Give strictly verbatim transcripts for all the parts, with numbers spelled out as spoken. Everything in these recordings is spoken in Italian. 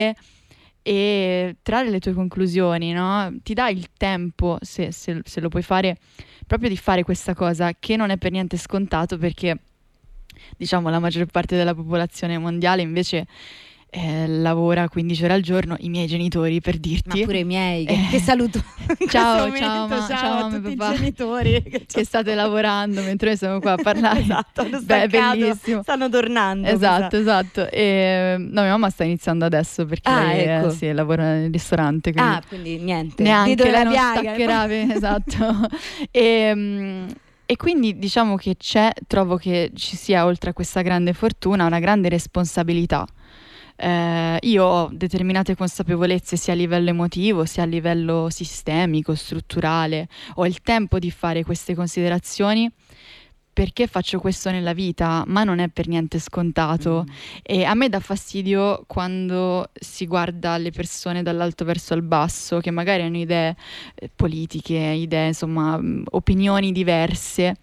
e trarre le tue conclusioni, no? Ti dà il tempo, se, se, se lo puoi fare, proprio di fare questa cosa, che non è per niente scontato, perché diciamo la maggior parte della popolazione mondiale invece eh, lavora quindici ore al giorno. I miei genitori, per dirti, ma pure i miei, che, eh, che saluto in ciao, questo ciao, momento, ma, ciao, ciao a mamma e tutti papà i genitori che, che state lavorando mentre noi siamo qua a parlare. Esatto, hanno Beh, staccato, bellissimo. stanno tornando. Esatto, esatto. E, no, mia mamma sta iniziando adesso perché Ah, lei ecco. eh, sì, lavora nel ristorante. Quindi Ah, quindi niente. neanche Dito lei della non piaga, staccherà. poi- Esatto. E, mm, e quindi diciamo che c'è, trovo che ci sia, oltre a questa grande fortuna, una grande responsabilità. Eh, io ho determinate consapevolezze sia a livello emotivo sia a livello sistemico, strutturale. Ho il tempo di fare queste considerazioni perché faccio questo nella vita, ma non è per niente scontato. Mm. E a me dà fastidio quando si guarda le persone dall'alto verso il basso, che magari hanno idee eh, politiche, idee, insomma, mh, opinioni diverse.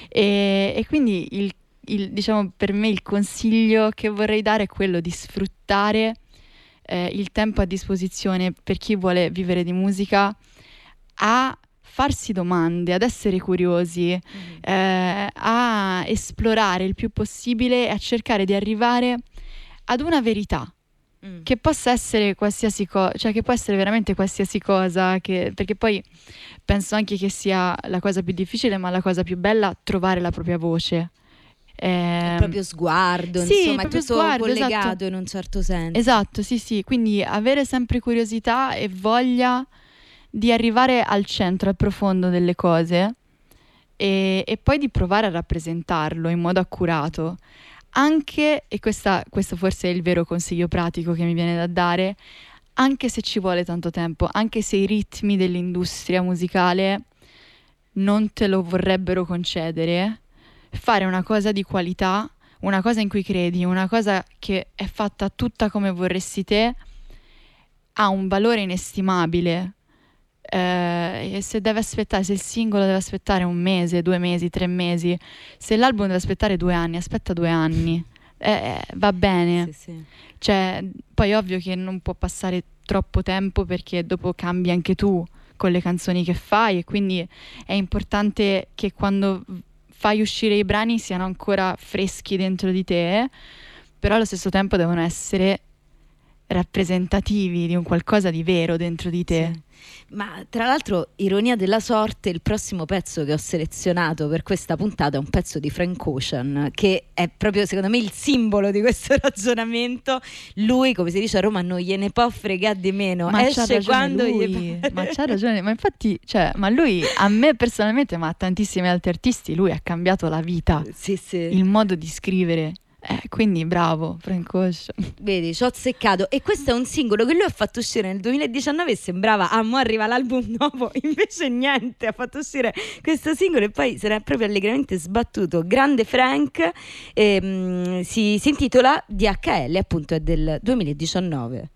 E, e quindi il, il- diciamo, per me il consiglio che vorrei dare è quello di sfruttare eh, il tempo a disposizione per chi vuole vivere di musica, a farsi domande, ad essere curiosi, Mm. eh, a esplorare il più possibile e a cercare di arrivare ad una verità. Mm. Che possa essere qualsiasi cosa, cioè che può essere veramente qualsiasi cosa, che- perché poi penso anche che sia la cosa più difficile, ma la cosa più bella, trovare la propria voce. Il Ehm, proprio sguardo, sì, il insomma, è proprio tutto sguardo, collegato esatto. in un certo senso. Esatto, sì, sì, quindi avere sempre curiosità e voglia di arrivare al centro, al profondo delle cose e, e poi di provare a rappresentarlo in modo accurato. Anche, e questa, questo forse è il vero consiglio pratico che mi viene da dare, anche se ci vuole tanto tempo, anche se i ritmi dell'industria musicale non te lo vorrebbero concedere, fare una cosa di qualità, una cosa in cui credi, una cosa che è fatta tutta come vorresti te, ha un valore inestimabile. Eh, e se deve aspettare, se il singolo deve aspettare un mese, due mesi, tre mesi, se l'album deve aspettare due anni, aspetta due anni. Eh, eh, va bene. Sì, sì. Cioè, poi è ovvio che non può passare troppo tempo perché dopo cambi anche tu con le canzoni che fai, e quindi è importante che quando fai uscire i brani siano ancora freschi dentro di te, però allo stesso tempo devono essere rappresentativi di un qualcosa di vero dentro di te. Sì. Ma tra l'altro, ironia della sorte, il prossimo pezzo che ho selezionato per questa puntata è un pezzo di Frank Ocean, che è proprio secondo me il simbolo di questo ragionamento. Lui, come si dice a Roma, non gliene può fregare di meno, Ma c'ha esce ragione quando lui, gli pare. ma c'ha ragione, ma infatti, cioè, ma lui, a me personalmente, ma a tantissimi altri artisti, lui ha cambiato la vita, Sì, sì. il modo di scrivere. Eh, quindi bravo, Frank Ocean. Vedi, ci ho azzeccato. E questo è un singolo che lui ha fatto uscire nel duemiladiciannove e sembrava, ah, mo arriva l'album nuovo. Invece niente, ha fatto uscire questo singolo e poi se ne è proprio allegramente sbattuto. Grande Frank, ehm, si, si intitola D H L, appunto è del duemiladiciannove.